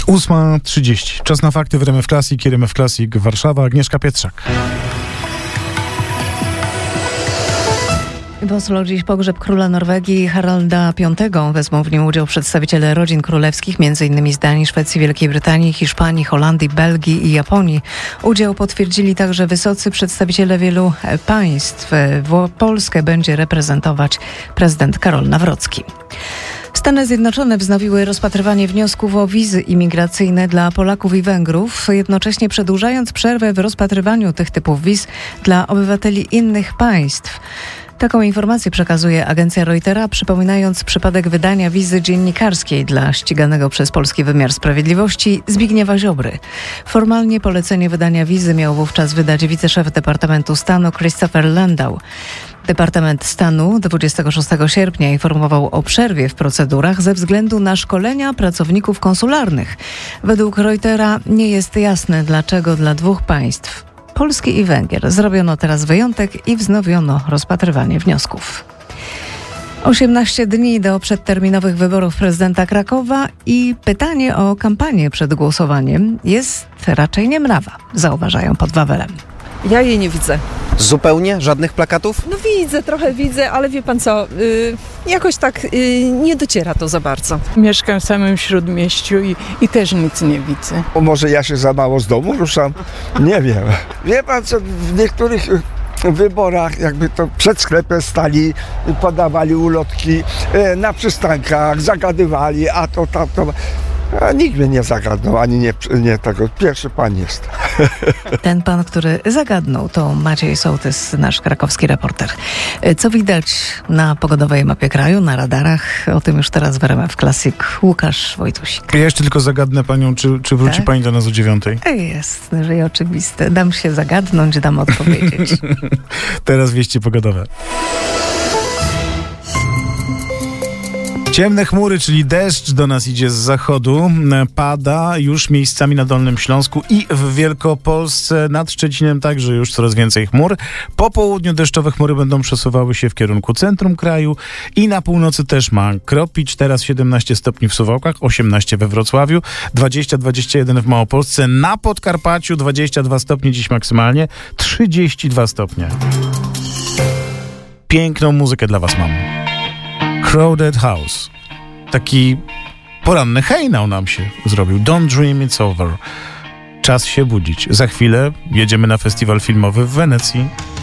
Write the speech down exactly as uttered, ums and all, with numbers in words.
ósma trzydzieści. Czas na fakty w R M F Classic i R M F Classic Warszawa. Agnieszka Pietrzak. W Oslo dziś pogrzeb króla Norwegii Haralda Piątego. Wezmą w nim udział przedstawiciele rodzin królewskich, m.in. z Danii, Szwecji, Wielkiej Brytanii, Hiszpanii, Holandii, Belgii i Japonii. Udział potwierdzili także wysocy przedstawiciele wielu państw. Polskę będzie reprezentować prezydent Karol Nawrocki. Stany Zjednoczone wznowiły rozpatrywanie wniosków o wizy imigracyjne dla Polaków i Węgrów, jednocześnie przedłużając przerwę w rozpatrywaniu tych typów wiz dla obywateli innych państw. Taką informację przekazuje agencja Reutera, przypominając przypadek wydania wizy dziennikarskiej dla ściganego przez polski wymiar sprawiedliwości Zbigniewa Ziobry. Formalnie polecenie wydania wizy miał wówczas wydać wiceszef Departamentu Stanu Christopher Landau. Departament Stanu dwudziestego szóstego sierpnia informował o przerwie w procedurach ze względu na szkolenia pracowników konsularnych. Według Reutera nie jest jasne, dlaczego dla dwóch państw, Polski i Węgier, zrobiono teraz wyjątek i wznowiono rozpatrywanie wniosków. osiemnaście dni do przedterminowych wyborów prezydenta Krakowa i pytanie o kampanię przed głosowaniem jest raczej niemrawa, zauważają pod Wawelem. Ja jej nie widzę. Zupełnie? Żadnych plakatów? No widzę, trochę widzę, ale wie pan co, yy, jakoś tak yy, nie dociera to za bardzo. Mieszkam w samym Śródmieściu i, i też nic nie widzę. O, może ja się za mało z domu ruszam? Nie wiem. Wie pan co, w niektórych wyborach jakby to przed sklepem stali, podawali ulotki, na przystankach zagadywali, a to tamto. A nikt mnie nie zagadnął, ani nie, nie tego. Pierwszy pan jest. Ten pan, który zagadnął, to Maciej Sołtys, nasz krakowski reporter. Co widać na pogodowej mapie kraju, na radarach? O tym już teraz w R M F Classic Łukasz Wojtusik. Ja jeszcze tylko zagadnę panią, czy, czy wróci tak? pani do nas o dziewiątej? Jest, że i oczywiste. Dam się zagadnąć, dam odpowiedzieć. Teraz wieści pogodowe. Ciemne chmury, czyli deszcz do nas idzie z zachodu. Pada już miejscami na Dolnym Śląsku i w Wielkopolsce. Nad Szczecinem także już coraz więcej chmur. Po południu deszczowe chmury będą przesuwały się w kierunku centrum kraju i na północy też ma kropić. Teraz siedemnaście stopni w Suwałkach, osiemnaście we Wrocławiu, dwadzieścia dwadzieścia jeden w Małopolsce. Na Podkarpaciu dwadzieścia dwa stopnie dziś maksymalnie, trzydzieści dwa stopnie. Piękną muzykę dla was mam. Crowded House. Taki poranny hejnał nam się zrobił. Don't dream it's over. Czas się budzić. Za chwilę jedziemy na festiwal filmowy w Wenecji.